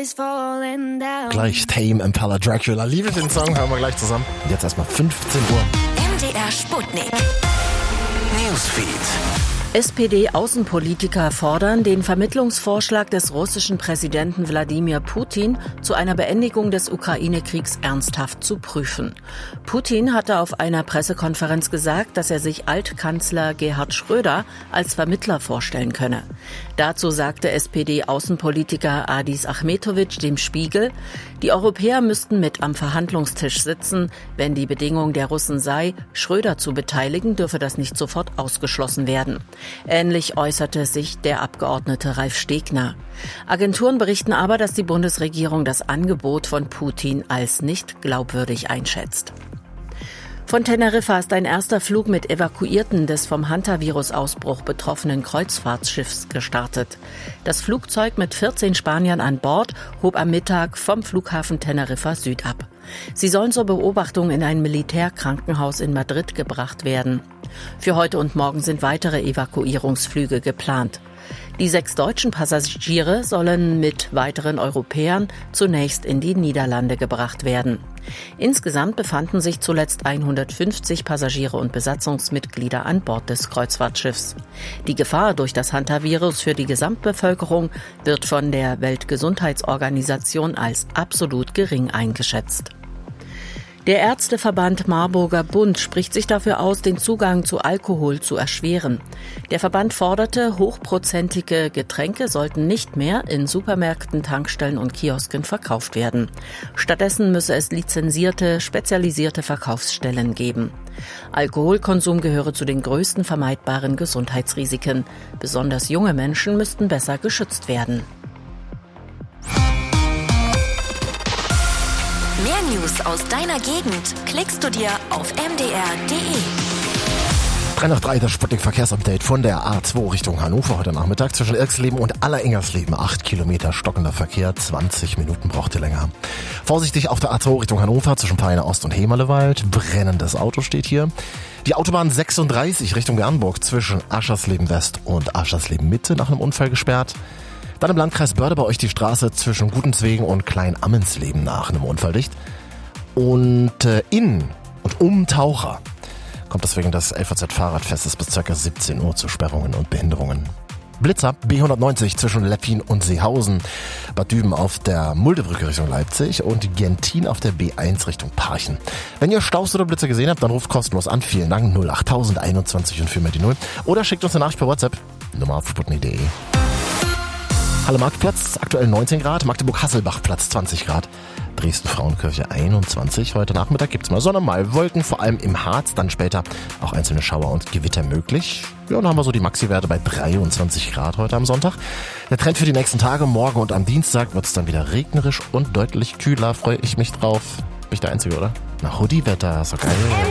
is falling down. Gleich Tame Impala Dracula. Liebe den Song, hören wir gleich zusammen. Und jetzt erstmal 15 Uhr. MDR Sputnik. Newsfeed. SPD-Außenpolitiker fordern, den Vermittlungsvorschlag des russischen Präsidenten Wladimir Putin zu einer Beendigung des Ukraine-Kriegs ernsthaft zu prüfen. Putin hatte auf einer Pressekonferenz gesagt, dass er sich Altkanzler Gerhard Schröder als Vermittler vorstellen könne. Dazu sagte SPD-Außenpolitiker Adis Achmetovic dem Spiegel, die Europäer müssten mit am Verhandlungstisch sitzen. Wenn die Bedingung der Russen sei, Schröder zu beteiligen, dürfe das nicht sofort ausgeschlossen werden. Ähnlich äußerte sich der Abgeordnete Ralf Stegner. Agenturen berichten aber, dass die Bundesregierung das Angebot von Putin als nicht glaubwürdig einschätzt. Von Teneriffa ist ein erster Flug mit Evakuierten des vom Hantavirus-Ausbruch betroffenen Kreuzfahrtschiffs gestartet. Das Flugzeug mit 14 Spaniern an Bord hob am Mittag vom Flughafen Teneriffa Süd ab. Sie sollen zur Beobachtung in ein Militärkrankenhaus in Madrid gebracht werden. Für heute und morgen sind weitere Evakuierungsflüge geplant. Die 6 deutschen Passagiere sollen mit weiteren Europäern zunächst in die Niederlande gebracht werden. Insgesamt befanden sich zuletzt 150 Passagiere und Besatzungsmitglieder an Bord des Kreuzfahrtschiffs. Die Gefahr durch das Hantavirus für die Gesamtbevölkerung wird von der Weltgesundheitsorganisation als absolut gering eingeschätzt. Der Ärzteverband Marburger Bund spricht sich dafür aus, den Zugang zu Alkohol zu erschweren. Der Verband forderte, hochprozentige Getränke sollten nicht mehr in Supermärkten, Tankstellen und Kiosken verkauft werden. Stattdessen müsse es lizenzierte, spezialisierte Verkaufsstellen geben. Alkoholkonsum gehöre zu den größten vermeidbaren Gesundheitsrisiken. Besonders junge Menschen müssten besser geschützt werden. Mehr News aus deiner Gegend klickst du dir auf mdr.de. 3 nach 3, das Sputnik-Verkehrsupdate von der A2 Richtung Hannover heute Nachmittag zwischen Irksleben und Allerengersleben. 8 Kilometer stockender Verkehr, 20 Minuten braucht ihr länger. Vorsichtig auf der A2 Richtung Hannover zwischen Peine Ost und Hemerlewald. Brennendes Auto steht hier. Die Autobahn 36 Richtung Bernburg zwischen Aschersleben West und Aschersleben Mitte nach einem Unfall gesperrt. Dann im Landkreis Börde bei euch die Straße zwischen Gutenswegen und Klein-Ammensleben nach einem Unfall dicht. Und in und um Taucher kommt deswegen das LVZ-Fahrradfestes bis ca. 17 Uhr zu Sperrungen und Behinderungen. Blitzer B190 zwischen Leppin und Seehausen, Bad Düben auf der Muldebrücke Richtung Leipzig und Gentin auf der B1 Richtung Parchen. Wenn ihr Staus oder Blitzer gesehen habt, dann ruft kostenlos an. Vielen Dank, 08000 21 und 4 mal die 0. Oder schickt uns eine Nachricht per WhatsApp, Nummer auf sputnik.de. Halle Marktplatz, aktuell 19 Grad, Magdeburg-Hasselbach Platz 20 Grad, Dresden-Frauenkirche 21. Heute Nachmittag gibt's mal Sonne, mal Wolken, vor allem im Harz, dann später auch einzelne Schauer und Gewitter möglich. Ja, dann haben wir so die Maxi-Werte bei 23 Grad heute am Sonntag. Der Trend für die nächsten Tage, morgen und am Dienstag wird's dann wieder regnerisch und deutlich kühler, freue ich mich drauf. Bin ich der Einzige, oder? Na, Hoodie-Wetter, so geil.